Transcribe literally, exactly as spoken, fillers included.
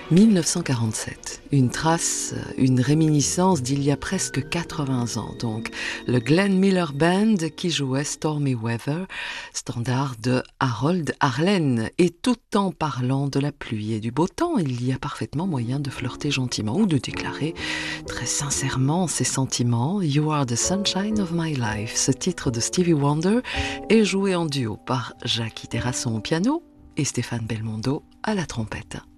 mille neuf cent quarante-sept, une trace, une réminiscence d'il y a presque quatre-vingts ans. Donc, le Glenn Miller Band qui jouait Stormy Weather, standard de Harold Arlen. Et tout en parlant de la pluie et du beau temps, il y a parfaitement moyen de flirter gentiment ou de déclarer très sincèrement ses sentiments. You are the sunshine of my life. Ce titre de Stevie Wonder est joué en duo par Jackie Terrasson au piano et Stéphane Belmondo à la trompette.